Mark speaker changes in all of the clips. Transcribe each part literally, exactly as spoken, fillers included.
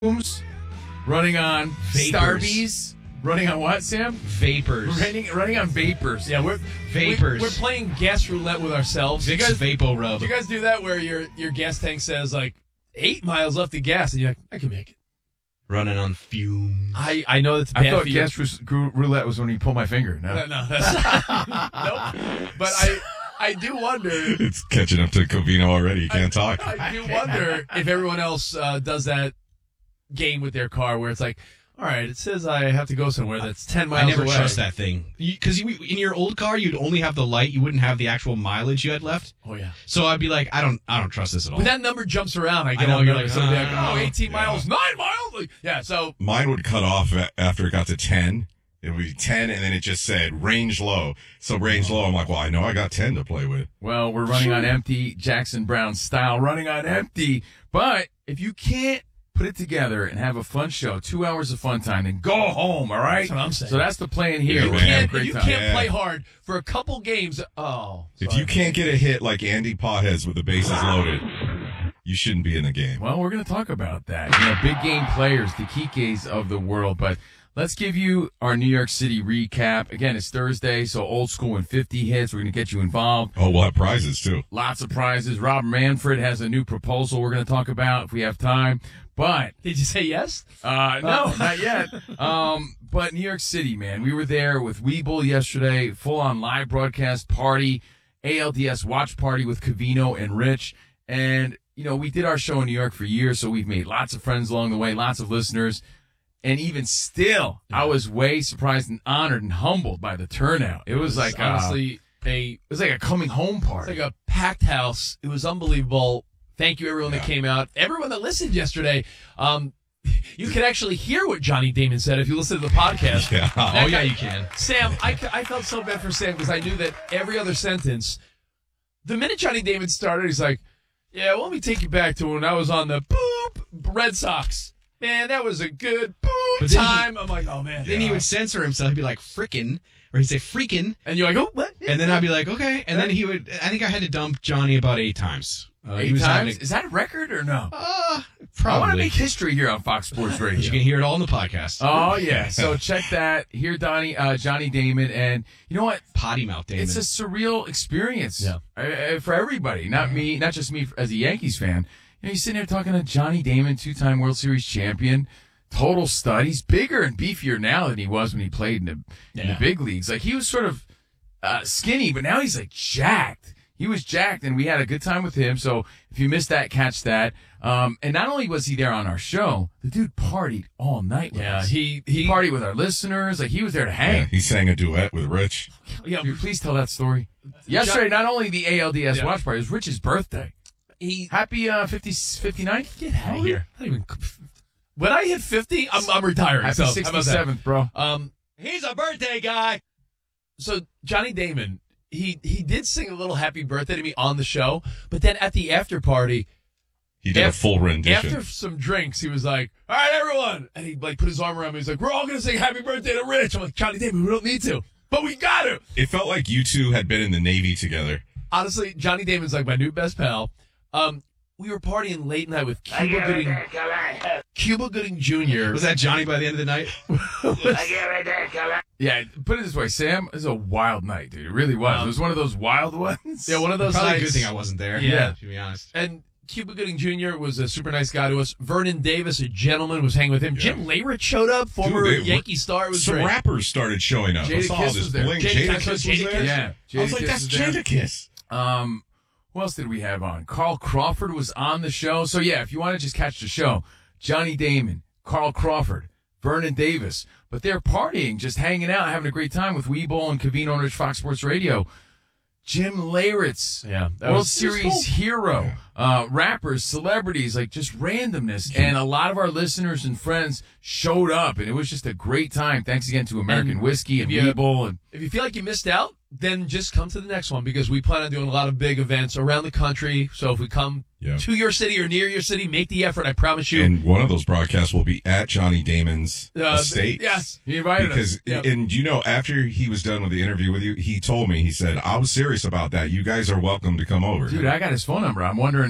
Speaker 1: fumes, running on
Speaker 2: Vapors.
Speaker 1: Starbies, running on what, Sam?
Speaker 2: Vapors.
Speaker 1: Running, running on vapors.
Speaker 3: Yeah, we're
Speaker 2: Vapors.
Speaker 3: We, we're playing gas roulette with ourselves.
Speaker 2: Vicks
Speaker 3: you guys,
Speaker 2: Vapo Rub.
Speaker 3: do you guys do that where your your gas tank says like eight miles left of gas, and you're like, I can make it.
Speaker 2: Running on fumes.
Speaker 3: I, I know that's bad
Speaker 1: I thought
Speaker 3: for you.
Speaker 1: gas rou- roulette was when you pull my finger. No.
Speaker 3: No, no, that's nope. But I I do wonder.
Speaker 4: It's catching up to Covino already. You can't
Speaker 3: I,
Speaker 4: talk.
Speaker 3: I do wonder if everyone else uh, does that game with their car where it's like, all right, it says I have to go somewhere that's ten miles
Speaker 2: I never
Speaker 3: away.
Speaker 2: trust that thing. Because you, in your old car, you'd only have the light. You wouldn't have the actual mileage you had left.
Speaker 3: Oh, yeah.
Speaker 2: So I'd be like, I don't I don't trust this at all.
Speaker 3: When that number jumps around, I get
Speaker 2: I know,
Speaker 3: all
Speaker 2: you're
Speaker 3: nervous.
Speaker 2: like,
Speaker 3: So I'll be like,
Speaker 2: uh,
Speaker 3: oh, eighteen
Speaker 4: yeah.
Speaker 3: miles, nine miles. Like, yeah, so
Speaker 4: Mine would cut off a- after it got to ten. It would be ten, and then it just said range low. So range low, I'm like, well, I know I got ten to play with.
Speaker 1: Well, we're running on empty, Jackson Brown style, running on empty. But if you can't put it together and have a fun show, two hours of fun time, then go home, all right?
Speaker 3: That's what I'm saying.
Speaker 1: So that's the plan here.
Speaker 4: If you
Speaker 1: We're gonna have a
Speaker 3: can't,
Speaker 1: great
Speaker 3: if you
Speaker 1: time.
Speaker 3: can't
Speaker 4: Yeah.
Speaker 3: play hard for a couple games. Oh,
Speaker 4: If
Speaker 3: sorry.
Speaker 4: you can't get a hit like Andy Potheads with the bases loaded, you shouldn't be in the game.
Speaker 1: Well, we're going to talk about that. You know, big game players, the Kikes of the world. But let's give you our New York City recap. Again, it's Thursday, so old school and fifty hits. We're going to get you involved.
Speaker 4: Oh, we'll have prizes, too.
Speaker 1: Lots of prizes. Rob Manfred has a new proposal we're going to talk about if we have time. But
Speaker 3: Did you say yes?
Speaker 1: Uh, no, not yet. Um, but New York City, man, we were there with Weeble yesterday, full on live broadcast party, A L D S watch party with Covino and Rich. And, you know, we did our show in New York for years, so we've made lots of friends along the way, lots of listeners. And even still, I was way surprised and honored and humbled by the turnout. It was like,
Speaker 3: honestly
Speaker 1: uh,
Speaker 3: a
Speaker 1: it was like a coming home
Speaker 3: it's
Speaker 1: party.
Speaker 3: like a packed house. It was unbelievable. Thank you, everyone that
Speaker 4: Yeah.
Speaker 3: came out. Everyone that listened yesterday. Um, you can actually hear what Johnny Damon said if you listen to the podcast.
Speaker 4: Yeah.
Speaker 2: oh, yeah, you can.
Speaker 3: Sam, I, I felt so bad for Sam because I knew that every other sentence, the minute Johnny Damon started, he's like, yeah, well, let me take you back to when I was on the boop Red Sox. Man, that was a good boop
Speaker 2: But then he-
Speaker 3: time. I'm like, oh, man.
Speaker 2: Then he would censor himself. He'd be like, frickin', or he'd say freaking.
Speaker 3: And you're like, oh, what?
Speaker 2: And then I'd be like, okay. And then he would, I think I had to dump Johnny about eight times. Uh, he
Speaker 1: Eight
Speaker 2: was
Speaker 1: times?
Speaker 2: having-
Speaker 1: Is that a record or no?
Speaker 2: Uh,
Speaker 1: I want to
Speaker 2: probably.
Speaker 1: make history here on Fox Sports Radio.
Speaker 2: But you can hear it all in the podcast.
Speaker 1: Oh yeah, so check that. Hear Donnie, uh, Johnny Damon, and you know what?
Speaker 2: Potty mouth, Damon.
Speaker 1: It's a surreal experience.
Speaker 3: Yeah.
Speaker 1: uh, for everybody, not me, not just me as a Yankees fan. You know, you're sitting there talking to Johnny Damon, two-time World Series champion, total stud. He's bigger and beefier now than he was when he played in the, in the
Speaker 3: Yeah.
Speaker 1: big leagues. Like he was sort of uh, skinny, but now he's like jacked. He was jacked, and we had a good time with him. So if you missed that, catch that. Um, and not only was he there on our show, the dude partied all night with
Speaker 3: Yeah,
Speaker 1: us.
Speaker 3: he,
Speaker 1: He
Speaker 3: he,
Speaker 1: partied with our listeners. Like, he was there to
Speaker 4: Yeah,
Speaker 1: hang.
Speaker 4: he sang a duet with Rich.
Speaker 3: yeah,
Speaker 1: Could you please tell that story? Yesterday, not only the A L D S
Speaker 3: Yeah.
Speaker 1: watch party, it was Rich's birthday.
Speaker 3: he,
Speaker 1: Happy uh, fifty, fifty-ninth?
Speaker 3: get out of here. Not even, when I hit fifty, I'm, I'm retiring.
Speaker 1: Happy
Speaker 3: so, how about that?
Speaker 1: sixty-seventh, bro.
Speaker 3: Um,
Speaker 2: He's a birthday guy.
Speaker 3: so Johnny Damon, he he did sing a little happy birthday to me on the show, but then at the after party,
Speaker 4: He did
Speaker 3: Af-
Speaker 4: a full rendition.
Speaker 3: after some drinks, he was like, "All right, everyone," and he like put his arm around me. He's like, "We're all gonna sing happy birthday to Rich." I'm like, Johnny Damon, we don't need to, but we got to.
Speaker 4: It felt like you two had been in the Navy together.
Speaker 3: Honestly, Johnny Damon's like my new best pal. Um, we were partying late night with Cuba Gooding, Cuba Gooding Junior
Speaker 2: Was that Johnny by the end of the night?
Speaker 1: Yeah, put it this way, Sam, it was a wild night, dude. It really was.
Speaker 3: Um,
Speaker 1: it was one of those wild ones.
Speaker 3: Yeah, one of those
Speaker 2: Probably a
Speaker 3: nights.
Speaker 2: good thing I wasn't there.
Speaker 3: Yeah.
Speaker 2: To be honest.
Speaker 3: And Cuba Gooding Junior was a super nice guy to us. Vernon Davis, a gentleman, was hanging with him. Jim Leyritz showed up, former
Speaker 4: Dude, they-
Speaker 3: Yankee star. It was
Speaker 4: Some
Speaker 3: great.
Speaker 4: rappers started showing up. I
Speaker 1: Jada
Speaker 4: saw all
Speaker 1: Kiss
Speaker 4: this
Speaker 1: was there.
Speaker 4: bling.
Speaker 3: Jada-
Speaker 4: Jada
Speaker 3: I saw
Speaker 4: Kiss
Speaker 3: Jada
Speaker 4: was
Speaker 3: Kiss.
Speaker 4: there?
Speaker 1: Yeah.
Speaker 4: I was
Speaker 1: Jada
Speaker 4: like,
Speaker 1: Kiss
Speaker 4: that's
Speaker 1: was there.
Speaker 4: Jada Kiss.
Speaker 1: Um, who else did we have on? Carl Crawford was on the show. So, yeah, if you want to just catch the show, Johnny Damon, Carl Crawford, Vernon Davis. But they're partying, just hanging out, having a great time with Weeble and Covino and Rich Fox Sports Radio. Jim Leyritz,
Speaker 3: Yeah, that
Speaker 1: World
Speaker 3: was-
Speaker 1: Series
Speaker 3: it was cool.
Speaker 1: hero, uh, rappers, celebrities, like just randomness. And a lot of our listeners and friends showed up, and it was just a great time. Thanks again to American
Speaker 3: And
Speaker 1: Whiskey and
Speaker 3: if you-
Speaker 1: Weeble. And
Speaker 3: If you feel like you missed out, then just come to the next one because we plan on doing a lot of big events around the country. So if we come
Speaker 4: Yeah.
Speaker 3: to your city or near your city, make the effort. I promise you.
Speaker 4: And one of those broadcasts will be at Johnny Damon's
Speaker 3: Uh,
Speaker 4: estate.
Speaker 3: Yes.
Speaker 1: he invited
Speaker 4: Because,
Speaker 1: us.
Speaker 3: Yeah.
Speaker 4: and you know, after he was done with the interview with you, he told me, he said, I was serious about that. You guys are welcome to come over.
Speaker 1: Dude, I got his phone number. I'm wondering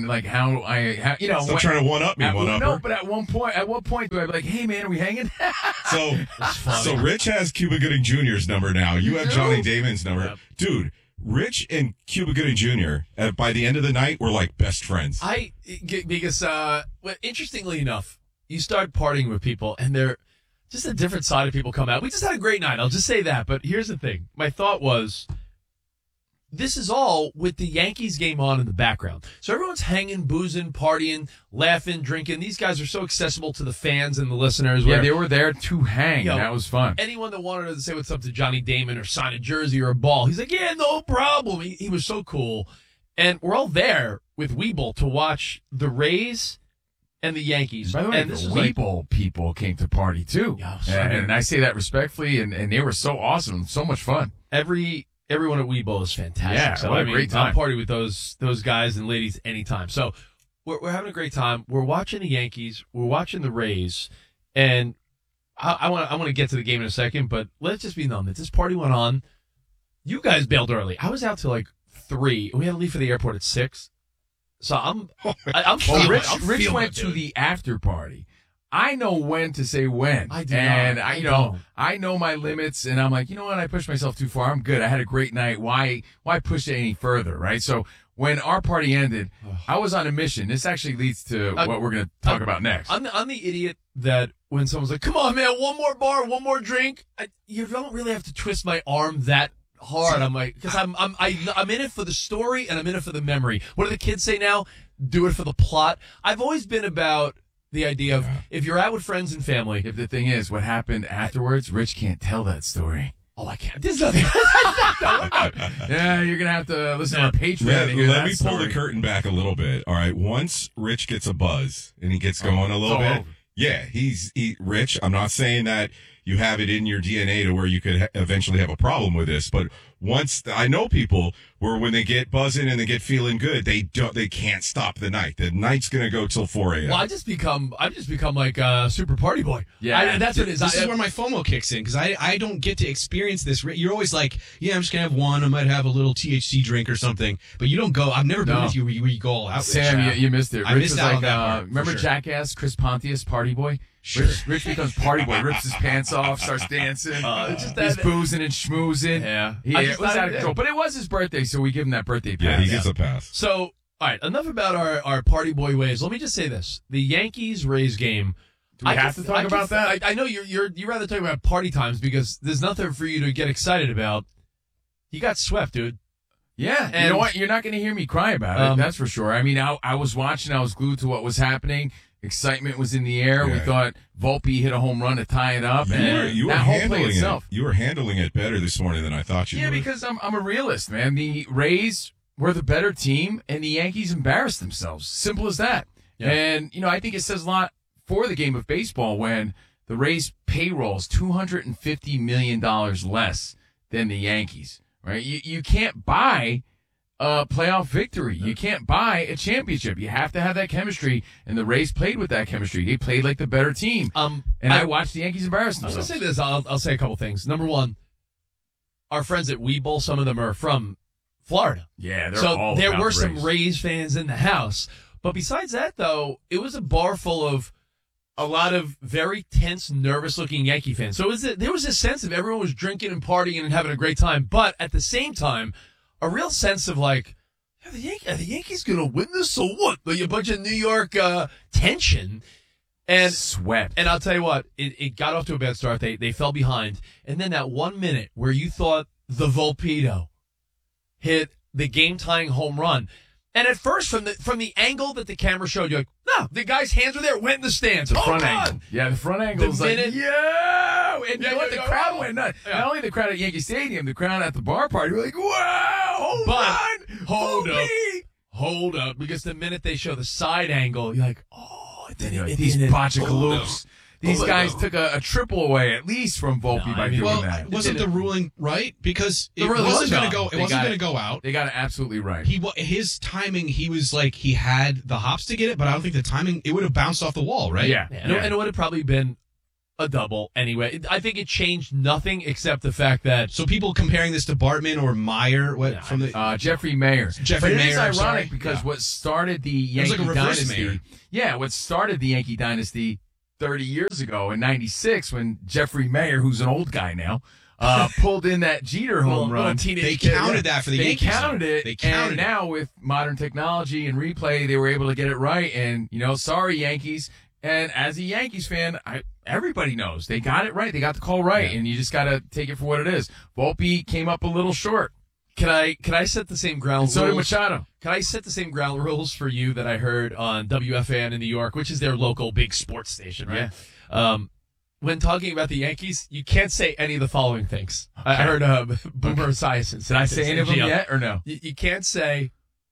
Speaker 1: on like how I, how, you know,
Speaker 4: Stop
Speaker 1: when-
Speaker 4: trying to one up me,
Speaker 1: at,
Speaker 4: one upper.
Speaker 1: no, but at one point, at what point do I be like, hey man, are we hanging?
Speaker 4: So, so Rich has Cuba Gooding Junior's number now. You have
Speaker 1: do?
Speaker 4: Johnny Damon's number.
Speaker 3: Yep.
Speaker 4: Dude, Rich and Cuba Gooding Junior, uh, by the end of the night, were like best friends.
Speaker 3: I g- because uh, well, interestingly enough, you start partying with people, and they're just a different side of people come out. We just had a great night. I'll just say that. But here's the thing: my thought was, this is all with the Yankees game on in the background. So everyone's hanging, boozing, partying, laughing, drinking. These guys are so accessible to the fans and the listeners.
Speaker 1: Yeah,
Speaker 3: where
Speaker 1: they were there to hang.
Speaker 3: Yo,
Speaker 1: that was fun.
Speaker 3: anyone that wanted to say what's up to Johnny Damon or sign a jersey or a ball, he's like, yeah, no problem. He, he was so cool. And we're all there with Weeble to watch the Rays and the Yankees.
Speaker 1: By the way,
Speaker 3: and this
Speaker 1: the
Speaker 3: was like,
Speaker 1: Weeble people came to party too.
Speaker 3: Yeah, it was so
Speaker 1: and,
Speaker 3: good.
Speaker 1: and I say that respectfully, and, and they were so awesome, so much fun.
Speaker 3: every everyone at Weeble is fantastic.
Speaker 1: Yeah,
Speaker 3: so
Speaker 1: what a
Speaker 3: I mean,
Speaker 1: great time.
Speaker 3: I'll party with those those guys and ladies anytime. So we're we're having a great time. We're watching the Yankees. We're watching the Rays, and I want I want to get to the game in a second. But let's just be known that this party went on. You guys bailed early. I was out till like three. We had to leave for the airport at six. So I'm I, I'm
Speaker 1: Well,
Speaker 3: feeling
Speaker 1: Rich,
Speaker 3: it. I'm
Speaker 1: Rich
Speaker 3: feeling
Speaker 1: went
Speaker 3: it,
Speaker 1: to
Speaker 3: dude.
Speaker 1: the after party. I know when to say when.
Speaker 3: I do
Speaker 1: and
Speaker 3: not.
Speaker 1: I,
Speaker 3: I
Speaker 1: you know,
Speaker 3: don't.
Speaker 1: I know my limits, and I'm like, you know what? I pushed myself too far. I'm good. I had a great night. Why, why push it any further, right? So when our party ended, I was on a mission. This actually leads to
Speaker 3: Uh,
Speaker 1: what we're going to talk
Speaker 3: uh,
Speaker 1: about next.
Speaker 3: I'm the, I'm the idiot that when someone's like, "Come on, man, one more bar, one more drink," I, you don't really have to twist my arm that hard. I'm like, because I'm I'm I, I'm in it for the story and I'm in it for the memory. What do the kids say now? Do it for the plot. I've always been about the idea of if you're out with friends and family.
Speaker 1: If the thing is, what happened afterwards, Rich can't tell that story.
Speaker 3: Oh, I can't. There's nothing.
Speaker 1: Yeah, you're going to have to listen to our Patreon
Speaker 4: Let,
Speaker 1: to hear
Speaker 4: let
Speaker 1: that
Speaker 4: me pull
Speaker 1: story.
Speaker 4: the curtain back a little bit. All right. Once Rich gets a buzz and he gets going a little
Speaker 1: it's all
Speaker 4: bit,
Speaker 1: over.
Speaker 4: yeah, he's he, Rich. I'm not saying that you have it in your D N A to where you could ha- eventually have a problem with this, but once I know people where when they get buzzing and they get feeling good, they don't, they can't stop the night. The night's gonna go till four a.m.
Speaker 3: Well, I just become I've just become like a super party boy.
Speaker 1: Yeah.
Speaker 3: I, that's what it is.
Speaker 2: This
Speaker 3: I,
Speaker 2: is where my FOMO kicks in because I, I don't get to experience this. You're always like, yeah, I'm just going to have one. I might have a little T H C drink or something. But you don't go. I've never been
Speaker 1: No.
Speaker 2: with you where you, where you go all out.
Speaker 1: Sam,
Speaker 2: Rich.
Speaker 1: you, you missed it.
Speaker 2: I
Speaker 1: Rich
Speaker 2: missed
Speaker 1: was
Speaker 2: out
Speaker 1: like,
Speaker 2: on that
Speaker 1: uh,
Speaker 2: part, for
Speaker 1: remember
Speaker 2: sure.
Speaker 1: Jackass, Chris Pontius, Party Boy?
Speaker 2: Sure.
Speaker 1: Rich, Rich becomes Party Boy, rips his pants off, starts dancing.
Speaker 3: Uh, it's just
Speaker 1: He's
Speaker 3: that-
Speaker 1: boozing and schmoozing.
Speaker 3: Yeah.
Speaker 1: Yeah,
Speaker 3: I
Speaker 1: it
Speaker 3: just
Speaker 1: was
Speaker 3: thought
Speaker 1: out
Speaker 3: I
Speaker 1: of
Speaker 3: did.
Speaker 1: control. But it was his birthday, so we give him that birthday pass.
Speaker 4: yeah, he gets a pass.
Speaker 3: So, all right, enough about our, our party boy ways. Let me just say this: the Yankees Rays game.
Speaker 1: Do we
Speaker 3: I
Speaker 1: have
Speaker 3: can-
Speaker 1: to talk
Speaker 3: I can-
Speaker 1: about that?
Speaker 3: I, I know you're you're you rather talk about party times because there's nothing for you to get excited about. You got swept, dude.
Speaker 1: Yeah, you
Speaker 3: And-
Speaker 1: know what? You're not going to hear me cry about it.
Speaker 3: Um,
Speaker 1: That's for sure. I mean, I, I was watching. I was glued to what was happening. Excitement was in the air. We
Speaker 4: Yeah.
Speaker 1: thought Volpe hit a home run to tie it up,
Speaker 4: You
Speaker 1: and
Speaker 4: were, you were
Speaker 1: that whole play
Speaker 4: handling it.
Speaker 1: itself.
Speaker 4: You were handling it better this morning than I thought you
Speaker 1: Yeah,
Speaker 4: would.
Speaker 1: because I'm I'm a realist, man. The Rays were the better team, and the Yankees embarrassed themselves. Simple as that.
Speaker 3: Yeah.
Speaker 1: And you know, I think it says a lot for the game of baseball when the Rays payrolls two hundred and fifty million dollars less than the Yankees. Right? You you can't buy a playoff victory. You can't buy a championship. You have to have that chemistry, and the Rays played with that chemistry. They played like the better team.
Speaker 3: Um,
Speaker 1: And I,
Speaker 3: I,
Speaker 1: watched the Yankees embarrass
Speaker 3: I was gonna
Speaker 1: themselves.
Speaker 3: say this. I'll I'll say a couple things. Number one, our friends at Weeble, some of them are from Florida.
Speaker 1: Yeah, they're
Speaker 3: so
Speaker 1: all
Speaker 3: there
Speaker 1: about
Speaker 3: were
Speaker 1: the
Speaker 3: some
Speaker 1: Rays.
Speaker 3: Rays fans in the house. But besides that, though, it was a bar full of a lot of very tense, nervous-looking Yankee fans. So it was a, there was a sense of everyone was drinking and partying and having a great time, but at the same time, a real sense of like, are the, Yan- are the Yankees going to win this or what? Like a bunch of New York uh, tension. And
Speaker 1: swept.
Speaker 3: and I'll tell you what, it, it got off to a bad start. They they fell behind. And then that one minute where you thought the Volpedo hit the game-tying home run. And at first, from the from the angle that the camera showed, you're like, no, the guy's hands were there, went in the stands.
Speaker 1: The
Speaker 3: Home
Speaker 1: front
Speaker 3: run!
Speaker 1: angle. Yeah, the front angle
Speaker 3: The
Speaker 1: is like,
Speaker 3: minute-
Speaker 1: yeah. And you
Speaker 3: Yeah,
Speaker 1: know what?
Speaker 3: yeah,
Speaker 1: The
Speaker 3: yeah,
Speaker 1: crowd
Speaker 3: oh.
Speaker 1: went nuts.
Speaker 3: Yeah.
Speaker 1: Not only the crowd at Yankee Stadium, the crowd at the bar party were like, wow, home
Speaker 3: But,
Speaker 1: run.
Speaker 3: hold up.
Speaker 1: Volpe.
Speaker 3: Hold up, because the minute they show the side angle, you're like, oh, it didn't, it
Speaker 1: These
Speaker 3: didn't.
Speaker 1: botchacaloops. These
Speaker 3: Hold
Speaker 1: guys
Speaker 3: up.
Speaker 1: took a, a triple away at least from Volpe
Speaker 3: No,
Speaker 1: by
Speaker 3: I mean-
Speaker 1: doing
Speaker 2: Well,
Speaker 1: that.
Speaker 2: wasn't the ruling right? Because it
Speaker 3: The ruling was
Speaker 2: wasn't going
Speaker 3: wrong.
Speaker 2: to go. It
Speaker 1: They
Speaker 2: wasn't
Speaker 1: got
Speaker 2: going
Speaker 1: it.
Speaker 2: to go out.
Speaker 1: They got it absolutely right.
Speaker 2: He wa- his timing. He was like he had the hops to get it, but I don't think the timing. It would have bounced off the wall, right?
Speaker 1: Yeah.
Speaker 3: Yeah, and, it- and it would have probably been a double anyway. I think it changed nothing except the fact that
Speaker 2: So people comparing this to Bartman or Meyer, what
Speaker 3: Yeah,
Speaker 2: from the
Speaker 1: Uh, Jeffrey Mayer.
Speaker 2: Jeffrey
Speaker 1: but it
Speaker 2: Mayer,
Speaker 1: is
Speaker 2: I'm
Speaker 1: ironic
Speaker 2: sorry.
Speaker 1: because
Speaker 2: Yeah.
Speaker 1: what started the
Speaker 2: It was
Speaker 1: Yankee
Speaker 2: like a reverse
Speaker 1: dynasty.
Speaker 2: Mayer.
Speaker 1: Yeah, what started the Yankee dynasty thirty years ago in ninety-six when Jeffrey Mayer, who's an old guy now, uh, pulled in that Jeter home
Speaker 3: Little- little
Speaker 1: run.
Speaker 3: teenage
Speaker 2: they
Speaker 3: kid,
Speaker 2: counted
Speaker 3: yeah.
Speaker 2: that for the
Speaker 1: They
Speaker 2: Yankees.
Speaker 1: counted
Speaker 2: though.
Speaker 1: it,
Speaker 2: They counted
Speaker 1: and
Speaker 2: it.
Speaker 1: now with modern technology and replay, they were able to get it right. And you know, sorry Yankees. And as a Yankees fan, I everybody knows they got it right. They got the call right,
Speaker 2: Yeah.
Speaker 1: and you just got to take it for what it is. Volpe came up a little short.
Speaker 3: Can I can I set the same ground
Speaker 1: And so did
Speaker 3: rules?
Speaker 1: Machado.
Speaker 3: Can I set the same ground rules for you that I heard on W F A N in New York, which is their local big sports station, right? Um, when talking about the Yankees, you can't say any of the following things. I I heard uh, Boomer Esiason.
Speaker 1: Did I say any of them yet or no?
Speaker 3: You, you can't say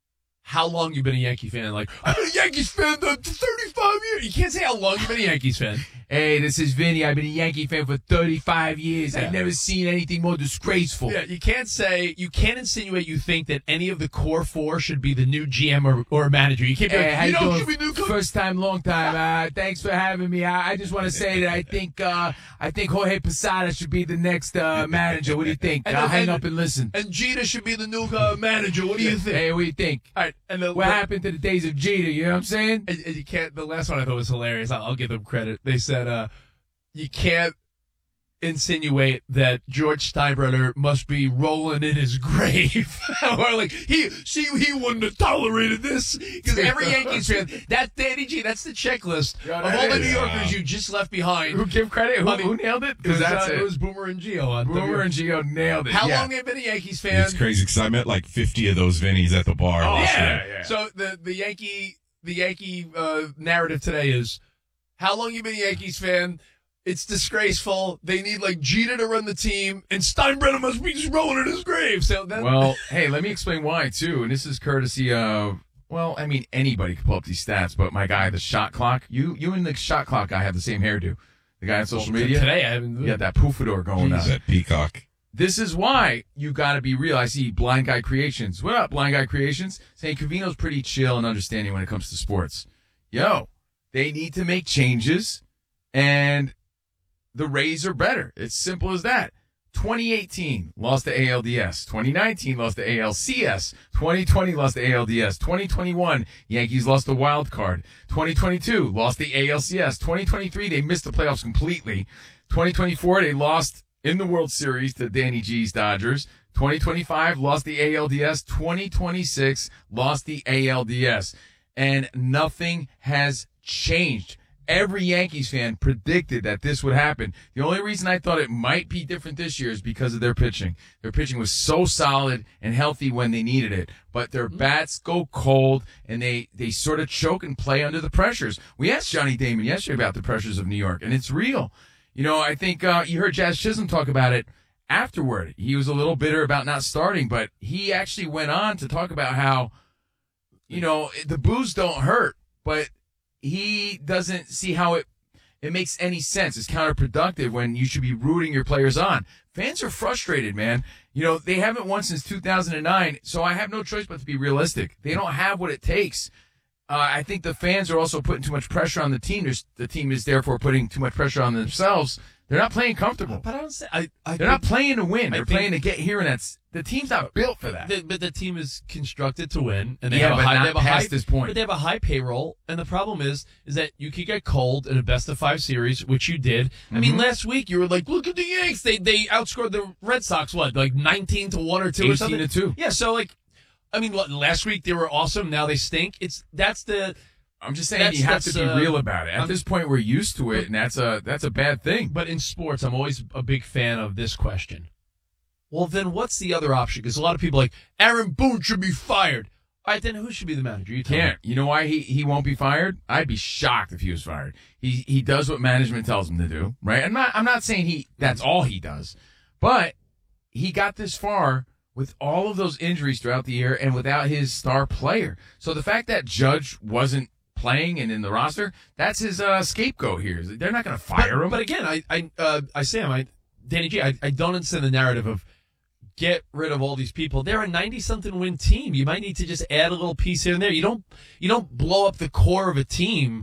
Speaker 3: how long you've been a Yankee fan. Like, I've been a Yankees fan for thirty-five years. You can't say how long you've been a Yankees fan.
Speaker 1: Hey, this is Vinny. I've been a Yankee fan for thirty-five years.
Speaker 3: Yeah.
Speaker 1: I've never seen anything more disgraceful.
Speaker 3: Yeah, you can't say, you can't insinuate you think that any of the core four should be the new G M or, or manager. You can't be
Speaker 1: Hey,
Speaker 3: like,
Speaker 1: how
Speaker 3: you
Speaker 1: you
Speaker 3: know,
Speaker 1: doing?
Speaker 3: should be new coach.
Speaker 1: First time, long time. Uh, thanks for having me. I, I just want to say that I think uh, I think Jorge Posada should be the next uh, manager. What do you think?
Speaker 3: And
Speaker 1: I'll
Speaker 3: then-
Speaker 1: hang
Speaker 3: and-
Speaker 1: up and listen.
Speaker 3: And Jeter should be the new uh, manager. What do you think?
Speaker 1: Hey, what do you think?
Speaker 3: All right, and the,
Speaker 1: What
Speaker 3: the-
Speaker 1: happened to the days of Jeter? You know what I'm saying?
Speaker 3: And, and you can't. The last one I thought was hilarious. I'll, I'll give them credit. They said, uh, "You can't insinuate that George Steinbrenner must be rolling in his grave, or like he see he wouldn't have tolerated this." Because every Yankees fan, that Danny G, that's the checklist
Speaker 1: Yeah,
Speaker 3: of
Speaker 1: that
Speaker 3: all the
Speaker 1: is.
Speaker 3: New Yorkers you just left behind.
Speaker 1: Who give credit? Who,
Speaker 3: I mean,
Speaker 1: who nailed it?
Speaker 3: It was,
Speaker 1: Because that's
Speaker 3: uh,
Speaker 1: it.
Speaker 3: it was Boomer and Gio on
Speaker 1: Boomer and Gio nailed it.
Speaker 3: How
Speaker 1: yeah.
Speaker 3: long have you been a Yankees fan?
Speaker 4: It's crazy because I met like fifty of those Vinnies at the bar.
Speaker 3: Oh,
Speaker 4: last
Speaker 1: yeah,
Speaker 4: night.
Speaker 1: yeah.
Speaker 3: So the the Yankee the Yankee uh, narrative today is how long you been a Yankees fan? It's disgraceful. They need like Jeter to run the team, and Steinbrenner must be just rolling in his grave. So that,
Speaker 1: Well, hey, let me explain why too. And this is courtesy of, well, I mean, anybody can pull up these stats, but my guy, the shot clock. You, you and the shot clock guy have the same hairdo. The guy on social media.
Speaker 3: today I haven't.
Speaker 1: You got that poofador going
Speaker 4: He's
Speaker 1: on.
Speaker 4: that peacock.
Speaker 1: This is why you got to be real. I see Blind Guy Creations. What up, Blind Guy Creations? Saying Covino's pretty chill and understanding when it comes to sports. Yo, they need to make changes, and the Rays are better. It's simple as that. twenty eighteen lost to A L D S. twenty nineteen lost to A L C S. twenty twenty lost to A L D S. twenty twenty-one Yankees lost the wild card. twenty twenty-two lost the A L C S. twenty twenty-three they missed the playoffs completely. twenty twenty-four they lost in the World Series to Danny G's Dodgers. twenty twenty-five lost the A L D S. twenty twenty-six lost the A L D S. And nothing has changed. Every Yankees fan predicted that this would happen. The only reason I thought it might be different this year is because of their pitching. Their pitching was so solid and healthy when they needed it, but their bats go cold and they, they sort of choke and play under the pressures. We asked Johnny Damon yesterday about the pressures of New York, and it's real. You know, I think uh, you heard Jazz Chisholm talk about it afterward. He was a little bitter about not starting, but he actually went on to talk about how, you know, the boos don't hurt, but he doesn't see how it it makes any sense. It's counterproductive when you should be rooting your players on. Fans are frustrated, man. You know, they haven't won since two thousand nine, so I have no choice but to be realistic. They don't have what it takes. Uh, I think the fans are also putting too much pressure on the team. There's, the team is therefore putting too much pressure on themselves. They're not playing comfortable.
Speaker 3: But I don't say I. I
Speaker 1: They're not playing to win.
Speaker 3: I
Speaker 1: They're
Speaker 3: think-
Speaker 1: playing to get here, and that's the team's not built for that.
Speaker 3: The, but the team is constructed to win, and they
Speaker 1: Yeah,
Speaker 3: have a
Speaker 1: but
Speaker 3: high,
Speaker 1: not
Speaker 3: they have a
Speaker 1: past
Speaker 3: high,
Speaker 1: this point.
Speaker 3: But they have a high payroll, and the problem is, is that you could get cold in a best of five series, which you did. I mean,
Speaker 1: Mhm.
Speaker 3: last week you were like, "Look at the Yanks! They they outscored the Red Sox what, like nineteen to one or two or
Speaker 1: eighteen
Speaker 3: something."
Speaker 1: to two.
Speaker 3: Yeah, so like, I mean, what, last week they were awesome. Now they stink. It's that's the.
Speaker 1: I'm just saying
Speaker 3: That's-
Speaker 1: you have to
Speaker 3: that's,
Speaker 1: be
Speaker 3: uh,
Speaker 1: real about it. At
Speaker 3: I'm-
Speaker 1: this point, we're used to it, and that's a that's a bad thing.
Speaker 3: But in sports, I'm always a big fan of this question. Well, then what's the other option? Because a lot of people are like Aaron Boone should be fired. All right, then who should be the manager? You tell me.
Speaker 1: Can't. You know why he, he won't be fired? I'd be shocked if he was fired. He he does what management tells him to do, right? I'm not I'm not saying he that's all he does, but he got this far with all of those injuries throughout the year and without his star player. So the fact that Judge wasn't playing and in the roster, that's his uh, scapegoat here. They're not going to fire
Speaker 3: but,
Speaker 1: him.
Speaker 3: But again, I I uh, I Sam, I Danny G, I, I don't understand the narrative of get rid of all these people. They're a ninety-something win team. You might need to just add a little piece here and there. You don't you don't blow up the core of a team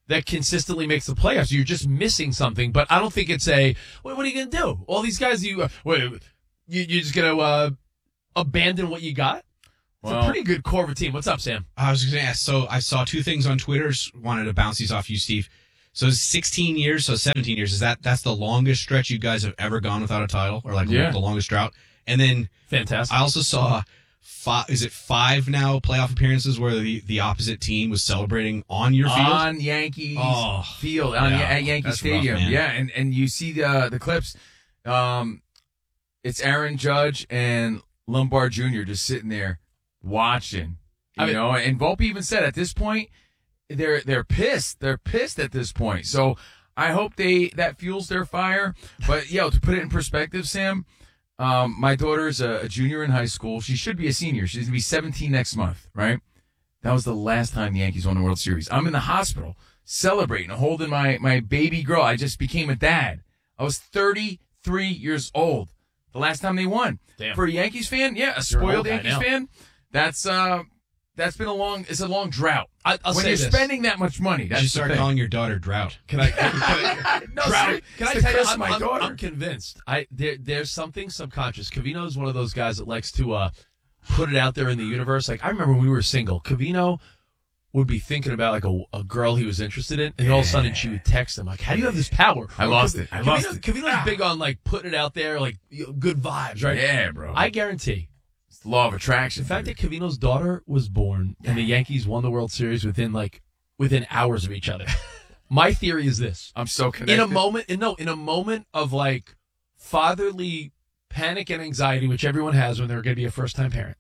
Speaker 3: that consistently makes the playoffs. You're just missing something. But I don't think it's a, what, what are you going to do? All these guys, you, uh, what, you you're just going to uh, abandon what you got? It's
Speaker 1: Well,
Speaker 3: a pretty good core of a team. What's up, Sam?
Speaker 2: I was going to ask. So I saw two things on Twitter. Wanted to bounce these off you, Steve. So sixteen years, so seventeen years. Is that that's the longest stretch you guys have ever gone without a title, or like
Speaker 1: Yeah.
Speaker 2: the longest drought? And then
Speaker 3: Fantastic.
Speaker 2: I also saw five. Is it five now playoff appearances where the, the opposite team was celebrating on your field?
Speaker 1: on Yankees
Speaker 2: Oh,
Speaker 1: field, on
Speaker 2: yeah.
Speaker 1: at Yankee
Speaker 2: That's rough,
Speaker 1: Stadium.
Speaker 2: man.
Speaker 1: yeah, and, and you see the the clips. Um, it's Aaron Judge and Lombard Junior just sitting there watching. You
Speaker 3: I mean-
Speaker 1: know, and Volpe even said at this point they're they're pissed. They're pissed at this point. So I hope they that fuels their fire. But yo, to put it in perspective, Sam, um, my daughter's a, a junior in high school. She should be a senior. She's gonna be seventeen next month, right? That was the last time the Yankees won the World Series. I'm in the hospital celebrating, holding my, my baby girl. I just became a dad. I was thirty-three years old the last time they won.
Speaker 3: Damn.
Speaker 1: For a Yankees fan, yeah, a
Speaker 3: You're an
Speaker 1: spoiled
Speaker 3: old guy
Speaker 1: Yankees
Speaker 3: now.
Speaker 1: fan, that's uh, that's been a long, it's a long drought.
Speaker 3: I, I'll
Speaker 1: when
Speaker 3: say
Speaker 1: you're
Speaker 3: this.
Speaker 1: spending that much money,
Speaker 2: You
Speaker 1: that's
Speaker 2: should
Speaker 1: the
Speaker 2: start
Speaker 1: thing.
Speaker 2: calling your daughter Drought.
Speaker 3: Can I? Can I
Speaker 1: No,
Speaker 3: Drought.
Speaker 1: sir,
Speaker 3: Can I
Speaker 1: it's the
Speaker 3: tell you?
Speaker 1: curse of
Speaker 3: I'm,
Speaker 1: my
Speaker 3: I'm-
Speaker 1: daughter.
Speaker 3: I'm convinced. I there, there's something subconscious. Cavino is one of those guys that likes to uh, put it out there in the universe. Like I remember when we were single, Cavino would be thinking about like a, a girl he was interested in, and all of a sudden she would text him like, "How do you have this power?"
Speaker 1: I
Speaker 3: Or
Speaker 1: lost
Speaker 3: Cav-
Speaker 1: it. I
Speaker 3: Cavino,
Speaker 1: lost it.
Speaker 3: Cavino's big on like putting it out there, like you know, good vibes, right?
Speaker 1: Yeah, bro.
Speaker 3: I guarantee.
Speaker 1: it's the law of attraction.
Speaker 3: The fact
Speaker 1: dude.
Speaker 3: that Cavino's daughter was born and the Yankees won the World Series within like within hours of each other. My theory is this.
Speaker 1: I'm so connected.
Speaker 3: In a moment, in, no, in a moment of like fatherly panic and anxiety, which everyone has when they're going to be a first time parent,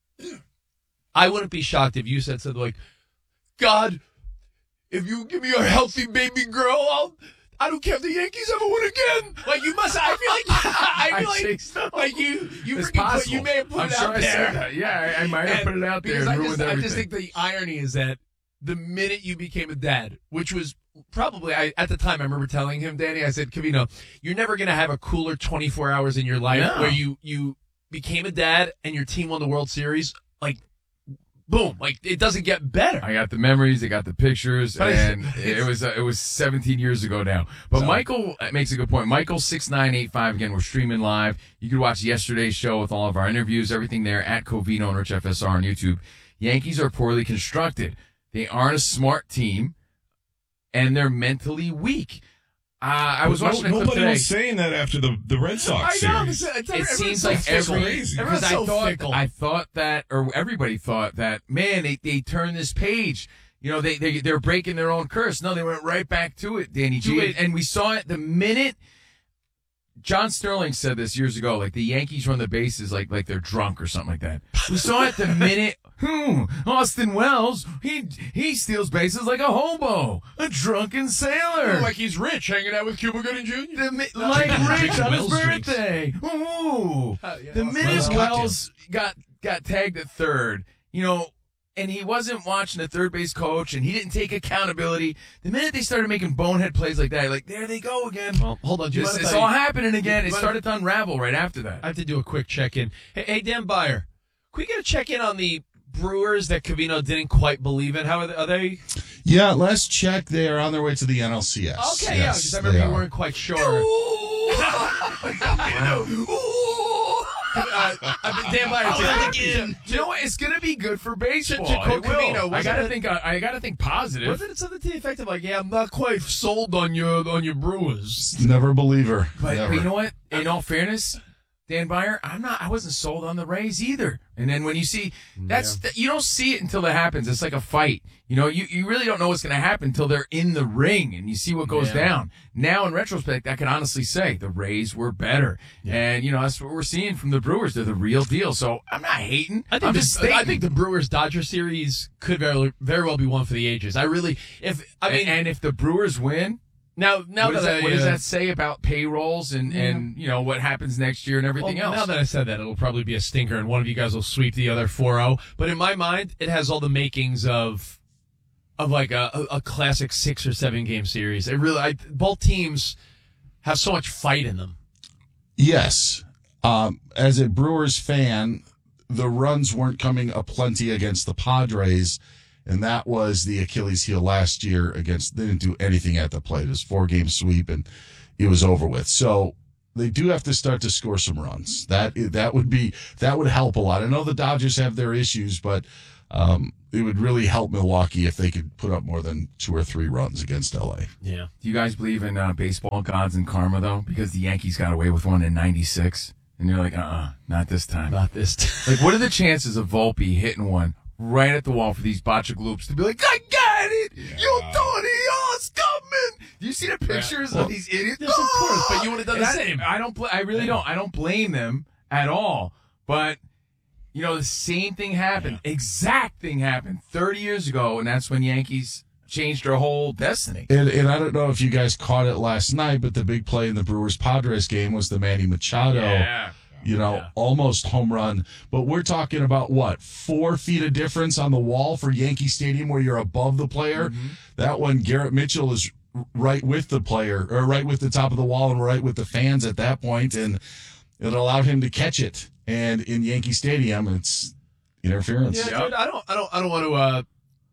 Speaker 3: I wouldn't be shocked if you said something like, God, if you give me a healthy baby girl, I'll, I don't care if the Yankees ever win again. Like you must, I feel like, I feel like,
Speaker 1: think so.
Speaker 3: like you, you,
Speaker 1: It's
Speaker 3: freaking put,
Speaker 1: possible.
Speaker 3: you may have put
Speaker 1: I'm
Speaker 3: it
Speaker 1: sure
Speaker 3: out
Speaker 1: I
Speaker 3: there.
Speaker 1: said that. Yeah, I, I might have
Speaker 3: And
Speaker 1: put it out there
Speaker 3: because
Speaker 1: and
Speaker 3: I
Speaker 1: ruined
Speaker 3: just, I
Speaker 1: everything.
Speaker 3: just think the irony is that the minute you became a dad, which was probably, I, at the time, I remember telling him, Danny, I said, Cavino, you're never going to have a cooler twenty-four hours in your life
Speaker 1: No.
Speaker 3: where you, you became a dad and your team won the World Series. Like, boom. Like, it doesn't get better.
Speaker 1: I got the memories, I got the pictures,
Speaker 3: But
Speaker 1: and
Speaker 3: it's-
Speaker 1: it was uh, it was seventeen years ago now. But
Speaker 3: So-
Speaker 1: Michael makes a good point. Michael six nine eight five again. We're streaming live. You could watch yesterday's show with all of our interviews, everything there at Covino and Rich F S R on YouTube. Yankees are poorly constructed. They aren't a smart team, and they're mentally weak. Uh, I was
Speaker 4: No-
Speaker 1: watching a clip
Speaker 4: nobody
Speaker 1: today.
Speaker 4: was saying that after the, the Red Sox
Speaker 3: I know.
Speaker 4: series.
Speaker 3: It's, it's,
Speaker 1: It
Speaker 3: everyone's
Speaker 1: seems
Speaker 3: so
Speaker 1: like
Speaker 3: fickle.
Speaker 1: every
Speaker 4: crazy.
Speaker 1: because
Speaker 3: Everyone's
Speaker 1: I
Speaker 3: so
Speaker 1: thought
Speaker 3: fickle.
Speaker 1: I thought that, or everybody thought that, man, they they turned this page. You know, they they they're breaking their own curse. No, they went right back to it, Danny G.
Speaker 3: Do it.
Speaker 1: And we saw it the minute. John Sterling said this years ago, like the Yankees run the bases like like they're drunk or something like that. We saw it the minute. Hmm, Austin Wells, he he steals bases like a hobo, a drunken sailor.
Speaker 3: Like he's rich, hanging out with Cuba Gooding Junior
Speaker 1: The, mi- like Rich on his
Speaker 2: Wells drinks.
Speaker 1: birthday. Ooh.
Speaker 3: Uh, yeah.
Speaker 1: The
Speaker 3: Wells
Speaker 1: minute
Speaker 2: cocktails.
Speaker 1: Wells got got tagged at third, you know, and he wasn't watching the third base coach, and he didn't take accountability. The minute they started making bonehead plays like that, like there they go again.
Speaker 3: Well, hold on. Do you
Speaker 1: It's,
Speaker 3: mind if
Speaker 1: it's
Speaker 3: I-
Speaker 1: all happening again.
Speaker 3: you
Speaker 1: It
Speaker 3: mind
Speaker 1: started to unravel right after that.
Speaker 3: I have to do a quick check-in. Hey, hey Dan Byer, can we get a check-in on the Brewers that Cavino didn't quite believe in? How are they? Are they
Speaker 5: Yeah, last check, they are on their way to the N L C S.
Speaker 3: okay, yeah,
Speaker 5: Yes,
Speaker 3: because I remember
Speaker 5: they
Speaker 3: you
Speaker 5: are.
Speaker 3: weren't quite sure. uh, I mean, Dan Byer, to,
Speaker 1: Do you know what? It's gonna be good for baseball.
Speaker 3: To- to quote
Speaker 1: It will.
Speaker 3: Covino,
Speaker 1: I
Speaker 3: wasn't
Speaker 1: gotta
Speaker 3: it-
Speaker 1: think. I, I gotta think positive.
Speaker 3: wasn't it something to the effect of like, yeah, I'm not quite sold on your on your Brewers?
Speaker 5: Never a believer.
Speaker 1: But,
Speaker 5: Never.
Speaker 1: but you know what? In all fairness, Dan Byer, I'm not. I wasn't sold on the Rays either. And then when you see that's you don't see it until it happens. It's like a fight. You know, you, you really don't know what's going to happen until they're in the ring and you see what goes
Speaker 3: Yeah.
Speaker 1: down. Now, in retrospect, I can honestly say the Rays were better, and you know that's what we're seeing from the Brewers. They're the real deal. So I'm not hating.
Speaker 3: I think
Speaker 1: I'm
Speaker 3: the,
Speaker 1: just
Speaker 3: I
Speaker 1: stating.
Speaker 3: think the Brewers Dodger series could very very well be one for the ages. I really, if I mean,
Speaker 1: and, and if the Brewers win,
Speaker 3: now now
Speaker 1: what, does
Speaker 3: that,
Speaker 1: that,
Speaker 3: I,
Speaker 1: what does
Speaker 3: uh,
Speaker 1: that say about payrolls and, and you know what happens next year and everything
Speaker 3: well,
Speaker 1: else?
Speaker 3: Now that I said that, it'll probably be a stinker, and one of you guys will sweep the other four oh. But in my mind, it has all the makings of of like a, a, a classic six or seven game series. It really, I, both teams have so much fight in them.
Speaker 5: Yes. Um, as a Brewers fan, the runs weren't coming aplenty against the Padres. And that was the Achilles heel last year against, they didn't do anything at the plate. It was four game sweep and it was over with. So they do have to start to score some runs. That, that would be, that would help a lot. I know the Dodgers have their issues, but, um, it would really help Milwaukee if they could put up more than two or three runs against L A.
Speaker 3: Yeah.
Speaker 1: Do you guys believe in uh, baseball gods and karma, though? Because the Yankees got away with one in ninety-six. And you're like, uh-uh, not this time.
Speaker 3: Not this time.
Speaker 1: Like, what are the chances of Volpe hitting one right at the wall for these botcha gloops to be like, I got it!
Speaker 4: Yeah.
Speaker 1: Yo, Tony, oh, it's coming! Do you see the pictures
Speaker 3: Well,
Speaker 1: of these idiots?
Speaker 3: yes, of course, but you would have done the
Speaker 1: That-
Speaker 3: same.
Speaker 1: I don't. Bl- I really don't. I don't blame them at all. But you know, the same thing happened. Exact thing happened thirty years ago, and that's when Yankees changed their whole destiny.
Speaker 5: And, and I don't know if you guys caught it last night, but the big play in the Brewers-Padres game was the Manny Machado.
Speaker 1: Yeah.
Speaker 5: You know,
Speaker 3: Yeah.
Speaker 5: almost home run. But we're talking about what, four feet of difference on the wall for Yankee Stadium where you're above the player.
Speaker 1: Mm-hmm.
Speaker 5: That one, Garrett Mitchell is right with the player, or right with the top of the wall and right with the fans at that point, and it allowed him to catch it. And in Yankee Stadium, it's interference.
Speaker 3: Yeah,
Speaker 1: Yep.
Speaker 3: dude, I don't, I don't, I don't want to, uh,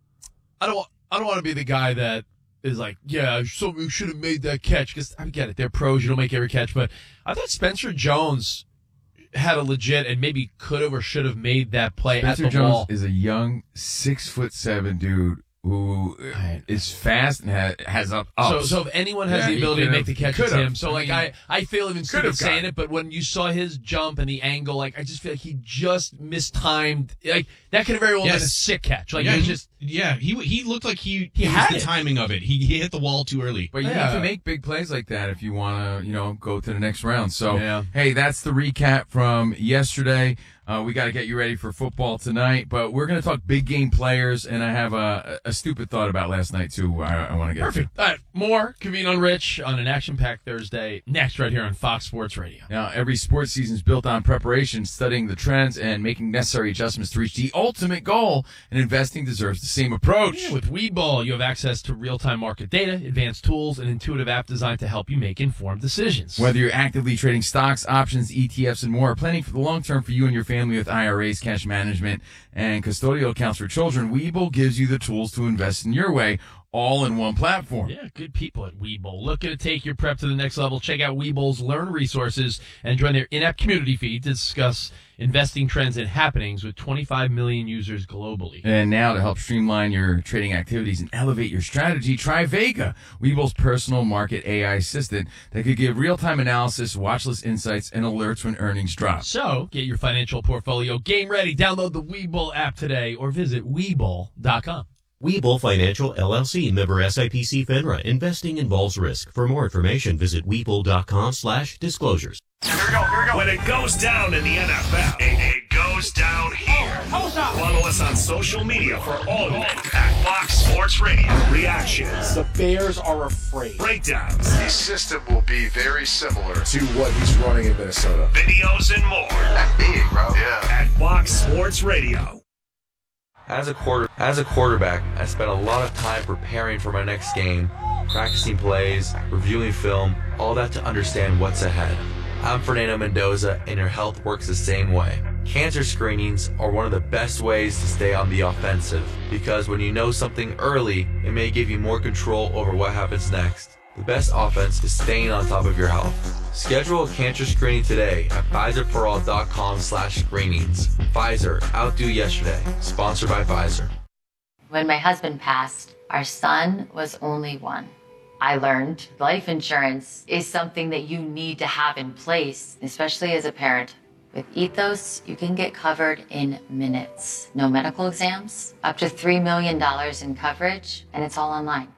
Speaker 3: I don't, wa- I don't want to be the guy that is like, yeah, so we should have made that catch because I get it, they're pros, you don't make every catch, but I thought Spencer Jones had a legit and maybe could have or should have made that play
Speaker 1: Spencer
Speaker 3: at the
Speaker 1: Jones
Speaker 3: wall.
Speaker 1: is a young six foot seven dude who
Speaker 3: Right.
Speaker 1: is fast and ha- has up
Speaker 3: So,
Speaker 1: ups.
Speaker 3: so if anyone has
Speaker 1: Yeah,
Speaker 3: the
Speaker 1: he
Speaker 3: ability to
Speaker 1: could've-
Speaker 3: make the
Speaker 1: he
Speaker 3: catch, it's
Speaker 1: could've.
Speaker 3: him. So,
Speaker 1: I
Speaker 3: like,
Speaker 1: mean,
Speaker 3: I, I feel even stupid
Speaker 1: could've
Speaker 3: saying
Speaker 1: got
Speaker 3: it, but when you saw his jump and the angle, like, I just feel like he just mistimed. Like, that could have very well been a
Speaker 2: Yes.
Speaker 3: sick catch. Like,
Speaker 2: yeah,
Speaker 3: it was
Speaker 2: he,
Speaker 3: just,
Speaker 2: yeah, he he looked like he,
Speaker 3: He
Speaker 2: he
Speaker 3: had
Speaker 2: was
Speaker 3: it.
Speaker 2: the timing of it. He, he hit the wall too early.
Speaker 1: But you
Speaker 3: Yeah.
Speaker 1: need to make big plays like that if you want to, you know, go to the next round. So,
Speaker 3: Yeah.
Speaker 1: hey, that's the recap from yesterday. Uh, we got to get you ready for football tonight, but we're going to talk big game players, and I have a, a stupid thought about last night, too, I, I want to get
Speaker 3: perfect. All right, more Convene on Rich on an action-packed Thursday next right here on Fox Sports Radio.
Speaker 1: to. Now, every sports season is built on preparation, studying the trends, and making necessary adjustments to reach the ultimate goal, and investing deserves the same approach.
Speaker 3: Yeah, with Webull, you have access to real-time market data, advanced tools, and intuitive app designed to help you make informed decisions.
Speaker 1: Whether you're actively trading stocks, options, E T Fs, and more, planning for the long term for you and your family with I R As, cash management, and custodial accounts for children, Webull gives you the tools to invest in your way, all in one platform.
Speaker 3: Yeah, good people at Webull. Looking to take your prep to the next level? Check out Webull's Learn resources and join their in-app community feed to discuss investing trends and happenings with twenty-five million users globally.
Speaker 1: And now to help streamline your trading activities and elevate your strategy, try Vega, Webull's personal market A I assistant that could give real-time analysis, watchlist insights, and alerts when earnings drop.
Speaker 3: So, get your financial portfolio game ready. Download the Webull app today or visit Webull dot com.
Speaker 6: Webull Financial, L L C, member S I P C FINRA. Investing involves risk. For more information, visit Webull.com slash disclosures.
Speaker 7: Here we go, here we go. When it goes down in the N F L, it, it goes down here. Follow us on social media for all of it at Fox Sports Radio. Reactions,
Speaker 8: The Bears are afraid.
Speaker 7: breakdowns,
Speaker 9: His system will be very similar to what he's running in Minnesota.
Speaker 7: videos, and more
Speaker 9: That big, bro. Yeah.
Speaker 7: at Fox Sports Radio.
Speaker 10: As a quarter, as a quarterback, I spent a lot of time preparing for my next game, practicing plays, reviewing film, all that to understand what's ahead. I'm Fernando Mendoza, and your health works the same way. Cancer screenings are one of the best ways to stay on the offensive, because when you know something early, it may give you more control over what happens next. The best offense is staying on top of your health. Schedule a cancer screening today at Pfizerforall.com slash screenings. Pfizer, outdo yesterday. Sponsored by Pfizer.
Speaker 11: When my husband passed, our son was only one. I learned life insurance is something that you need to have in place, especially as a parent. With Ethos, you can get covered in minutes. No medical exams, up to three million dollars in coverage, and it's all online.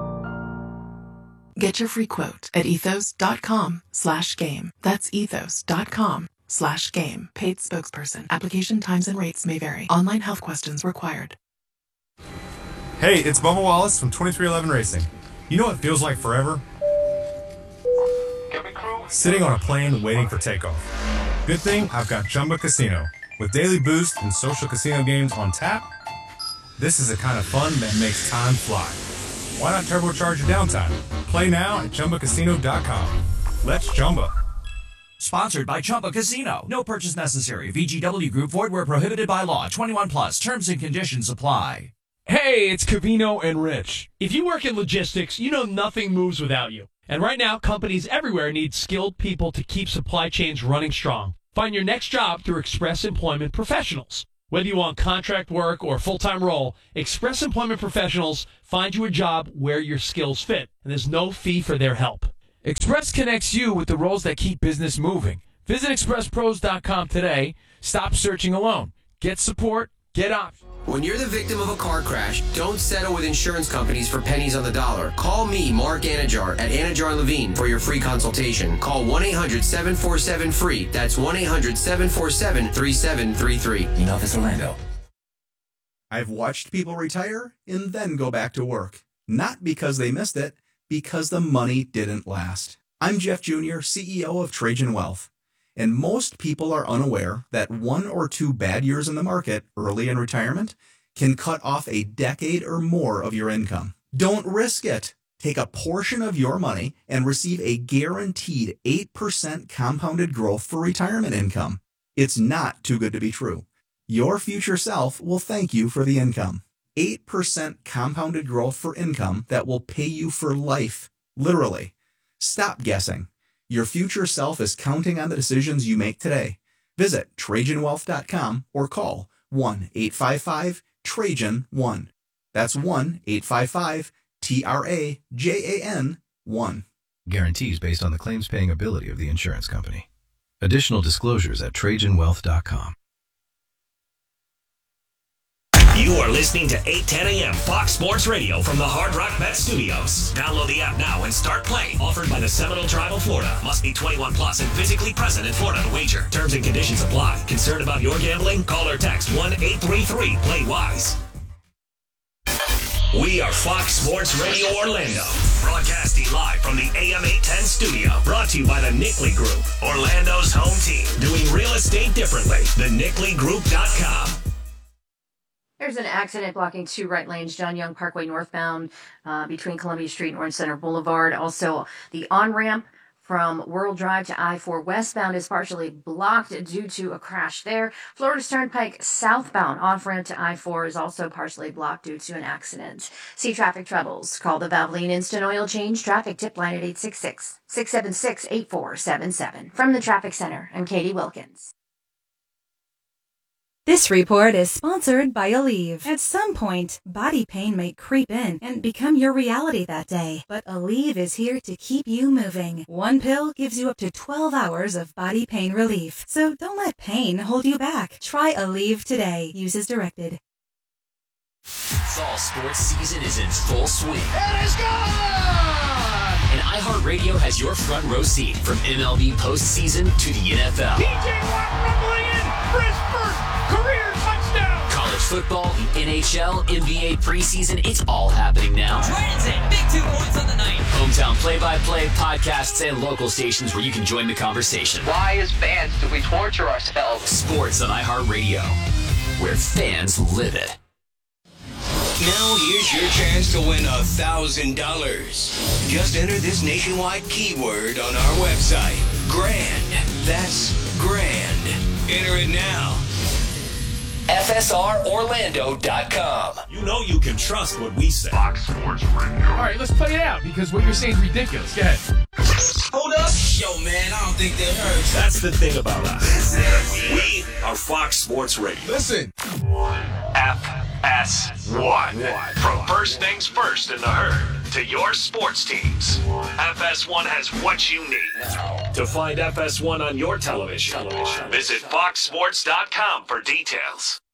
Speaker 12: Get your free quote at ethos.com slash game. That's ethos.com slash game. Paid spokesperson. Application times and rates may vary. Online health questions required.
Speaker 13: Hey, it's Bubba Wallace from twenty-three eleven Racing. You know what feels like forever? Sitting on a plane waiting for takeoff. Good thing I've got Chumba Casino. With daily boost and social casino games on tap, this is the kind of fun that makes time fly. Why not turbocharge your downtime? Play now at Chumba Casino dot com. Let's Chumba.
Speaker 14: Sponsored by Chumba Casino. No purchase necessary. V G W Group. Void where prohibited by law. twenty-one plus. Terms and conditions apply.
Speaker 15: Hey, it's Covino and Rich.
Speaker 3: If you work in logistics, you know nothing moves without you. And right now, companies everywhere need skilled people to keep supply chains running strong. Find your next job through Express Employment Professionals. Whether you want contract work or full-time role, Express Employment Professionals find you a job where your skills fit, and there's no fee for their help.
Speaker 1: Express connects you with the roles that keep business moving. Visit express pros dot com today. Stop searching alone. Get support. Get options.
Speaker 16: When you're the victim of a car crash, don't settle with insurance companies for pennies on the dollar. Call me, Mark Anajar, at Anajar Levine for your free consultation. Call one eight hundred seven four seven free. That's one eight hundred seven four seven three seven three three.
Speaker 17: Enough Orlando.
Speaker 18: I've watched people retire and then go back to work. Not because they missed it, because the money didn't last. I'm Jeff Junior, C E O of Trajan Wealth. And most people are unaware that one or two bad years in the market early in retirement can cut off a decade or more of your income. Don't risk it. Take a portion of your money and receive a guaranteed eight percent compounded growth for retirement income. It's not too good to be true. Your future self will thank you for the income. eight percent compounded growth for income that will pay you for life. Literally. Stop guessing. Your future self is counting on the decisions you make today. Visit Trajan Wealth dot com or call one eight five five Trajan one. That's one eight five five T R A J A N one.
Speaker 19: Guarantees based on the claims paying ability of the insurance company. Additional disclosures at Trajan Wealth dot com.
Speaker 7: You are listening to eight ten a.m. Fox Sports Radio from the Hard Rock Bet Studios. Download the app now and start playing. Offered by the Seminole Tribe of Florida. Must be twenty-one plus and physically present in Florida to wager. Terms and conditions apply. Concerned about your gambling? Call or text one eight three three play wise. We are Fox Sports Radio Orlando. Broadcasting live from the A M eight ten studio. Brought to you by the Nickley Group. Orlando's home team. Doing real estate differently. the nickley group dot com.
Speaker 20: There's an accident blocking two right lanes, John Young Parkway northbound uh, between Columbia Street and Orange Center Boulevard. Also, the on-ramp from World Drive to I four westbound is partially blocked due to a crash there. Florida Turnpike southbound off-ramp to I four is also partially blocked due to an accident. See traffic troubles. Call the Valvoline Instant Oil Change traffic tip line at eight six six, six seven six, eight four seven seven. From the Traffic Center, I'm Katie Wilkins.
Speaker 21: This report is sponsored by Aleve. At some point, body pain may creep in and become your reality that day. But Aleve is here to keep you moving. One pill gives you up to twelve hours of body pain relief. So don't let pain hold you back. Try Aleve today. Use as directed.
Speaker 22: Fall sports season is in full swing.
Speaker 23: It is gone!
Speaker 22: And iHeartRadio has your front row seat from M L B postseason to the N F L.
Speaker 23: T J Watt rumbling in for his first career touchdown.
Speaker 22: College football, the N H L, N B A preseason, it's all happening now.
Speaker 23: Transit, big two points on the night.
Speaker 22: Hometown play-by-play, podcasts, and local stations where you can join the conversation.
Speaker 23: Why as fans do we torture ourselves?
Speaker 22: Sports on iHeartRadio, where fans live it.
Speaker 24: Now here's your chance to win a thousand dollars. Just enter this nationwide keyword on our website. Grand. That's grand. Enter it now. F S R Orlando dot com.
Speaker 7: You know you can trust what we say.
Speaker 3: Fox Sports Radio. All right, let's play it out because what you're saying is ridiculous. Go ahead.
Speaker 24: Hold up. Yo, man, I don't think that hurts.
Speaker 7: That's the thing about us. We are Fox Sports Radio.
Speaker 3: Listen.
Speaker 7: F S one. From first things first in the herd to your sports teams. F S one has what you need. To find F S one on your television, visit fox sports dot com for details.